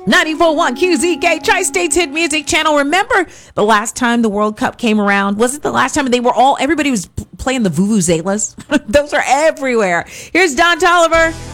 94.1 QZK, Tri-States Hit Music Channel. Remember the last time the World Cup came around? Was it the last time everybody was playing the Vuvuzelas? Those are everywhere. Here's Don Toliver